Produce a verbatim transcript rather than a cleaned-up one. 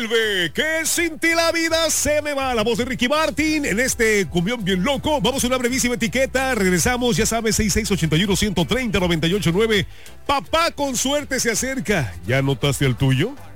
Vuelve, que sin ti la vida se me va. La voz de Ricky Martin en este cumbión bien loco. Vamos a una brevísima etiqueta. Regresamos, ya sabes, seis seis ocho uno, uno tres cero, nueve ocho nueve. Papá con suerte se acerca. ¿Ya notaste el tuyo?